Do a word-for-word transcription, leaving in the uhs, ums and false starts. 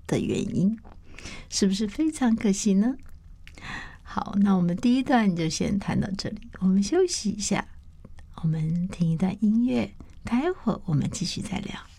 的原因，是不是非常可惜呢？好，那我们第一段就先谈到这里，我们休息一下，我们听一段音乐，待会儿我们继续再聊。